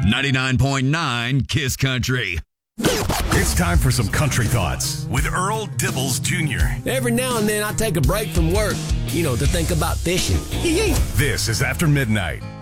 99.9 Kiss Country. It's time for some country thoughts with Earl Dibbles Jr. Every now and then I take a break from work, to think about fishing. This is After Midnight